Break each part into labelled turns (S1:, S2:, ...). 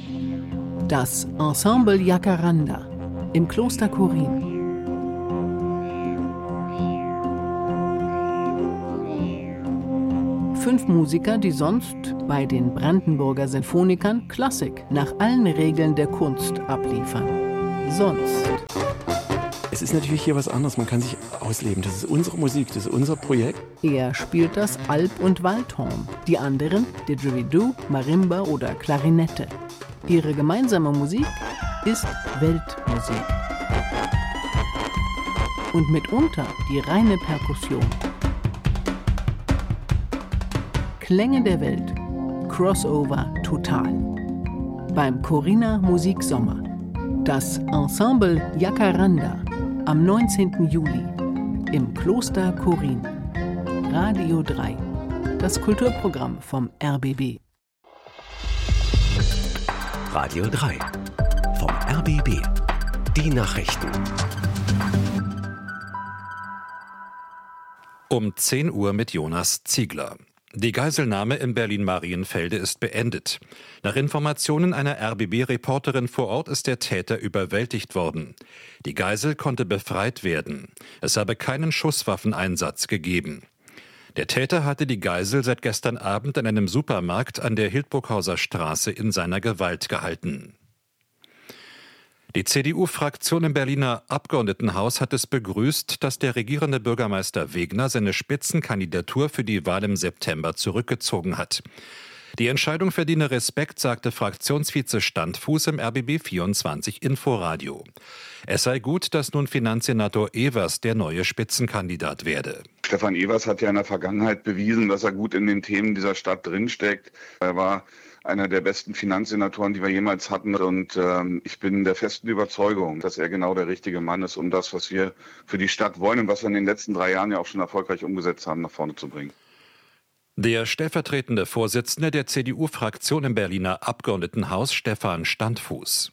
S1: Das Ensemble Jacaranda im Kloster Chorin. Fünf Musiker, die sonst bei den Brandenburger Sinfonikern Klassik nach allen Regeln der Kunst abliefern. Sonst.
S2: Es ist natürlich hier was anderes, man kann sich ausleben. Das ist unsere Musik, das ist unser Projekt.
S1: Er spielt das Alp- und Waldhorn, die anderen Didgeridoo, Marimba oder Klarinette. Ihre gemeinsame Musik ist Weltmusik. Und mitunter die reine Perkussion. Klänge der Welt. Crossover total. Beim Choriner Musiksommer. Das Ensemble Jacaranda am 19. Juli im Kloster Chorin. Radio 3. Das Kulturprogramm vom RBB.
S3: Radio 3 vom RBB. Die Nachrichten.
S4: Um 10 Uhr mit Jonas Ziegler. Die Geiselnahme in Berlin-Marienfelde ist beendet. Nach Informationen einer RBB-Reporterin vor Ort ist der Täter überwältigt worden. Die Geisel konnte befreit werden. Es habe keinen Schusswaffeneinsatz gegeben. Der Täter hatte die Geisel seit gestern Abend in einem Supermarkt an der Hildburghauser Straße in seiner Gewalt gehalten. Die CDU-Fraktion im Berliner Abgeordnetenhaus hat es begrüßt, dass der regierende Bürgermeister Wegner seine Spitzenkandidatur für die Wahl im September zurückgezogen hat. Die Entscheidung verdiene Respekt, sagte Fraktionsvize Standfuß im RBB24 Inforadio. Es sei gut, dass nun Finanzsenator Evers der neue Spitzenkandidat werde.
S5: Stefan Evers hat ja in der Vergangenheit bewiesen, dass er gut in den Themen dieser Stadt drinsteckt. Er war einer der besten Finanzsenatoren, die wir jemals hatten. Und ich bin der festen Überzeugung, dass er genau der richtige Mann ist, um das, was wir für die Stadt wollen und was wir in den letzten 3 Jahren ja auch schon erfolgreich umgesetzt haben, nach vorne zu bringen.
S4: Der stellvertretende Vorsitzende der CDU-Fraktion im Berliner Abgeordnetenhaus, Stefan Standfuß.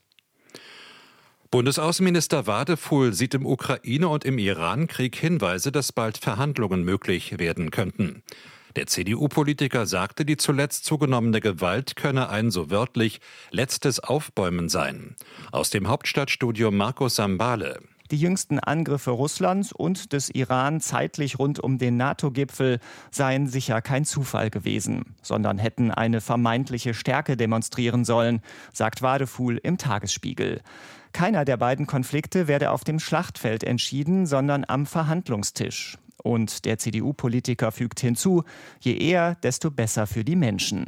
S4: Bundesaußenminister Wadefuhl sieht im Ukraine- und im Iran-Krieg Hinweise, dass bald Verhandlungen möglich werden könnten. Der CDU-Politiker sagte, die zuletzt zugenommene Gewalt könne ein, so wörtlich, letztes Aufbäumen sein. Aus dem Hauptstadtstudio Markus Sambale.
S6: Die jüngsten Angriffe Russlands und des Iran zeitlich rund um den NATO-Gipfel seien sicher kein Zufall gewesen, sondern hätten eine vermeintliche Stärke demonstrieren sollen, sagt Wadefuhl im Tagesspiegel. Keiner der beiden Konflikte werde auf dem Schlachtfeld entschieden, sondern am Verhandlungstisch. Und der CDU-Politiker fügt hinzu, je eher, desto besser für die Menschen.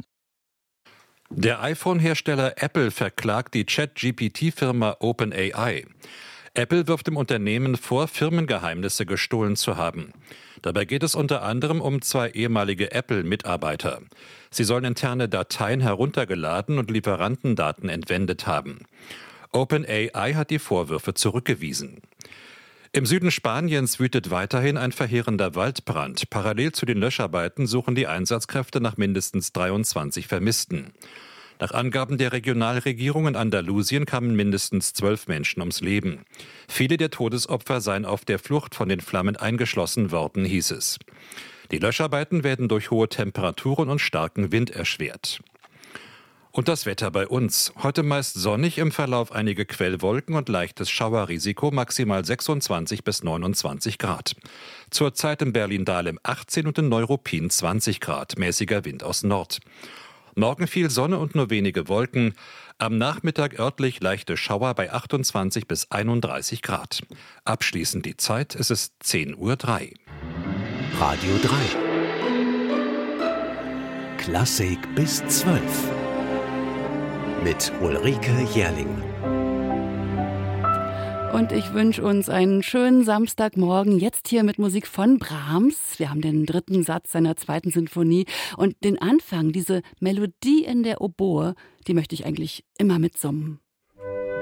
S4: Der iPhone-Hersteller Apple verklagt die Chat-GPT-Firma OpenAI. Apple wirft dem Unternehmen vor, Firmengeheimnisse gestohlen zu haben. Dabei geht es unter anderem um 2 ehemalige Apple-Mitarbeiter. Sie sollen interne Dateien heruntergeladen und Lieferantendaten entwendet haben. OpenAI hat die Vorwürfe zurückgewiesen. Im Süden Spaniens wütet weiterhin ein verheerender Waldbrand. Parallel zu den Löscharbeiten suchen die Einsatzkräfte nach mindestens 23 Vermissten. Nach Angaben der Regionalregierung in Andalusien kamen mindestens 12 Menschen ums Leben. Viele der Todesopfer seien auf der Flucht von den Flammen eingeschlossen worden, hieß es. Die Löscharbeiten werden durch hohe Temperaturen und starken Wind erschwert. Und das Wetter bei uns. Heute meist sonnig, im Verlauf einige Quellwolken und leichtes Schauerrisiko, maximal 26 bis 29 Grad. Zurzeit in Berlin-Dahlem 18 und in Neuruppin 20 Grad, mäßiger Wind aus Nord. Morgen viel Sonne und nur wenige Wolken. Am Nachmittag örtlich leichte Schauer bei 28 bis 31 Grad. Abschließend die Zeit, es ist 10:03 Uhr.
S3: Radio 3. Klassik bis 12. Mit Ulrike Jährling.
S7: Und ich wünsche uns einen schönen Samstagmorgen, jetzt hier mit Musik von Brahms. Wir haben den 3. Satz seiner 2. Sinfonie und den Anfang, diese Melodie in der Oboe, die möchte ich eigentlich immer mitsummen.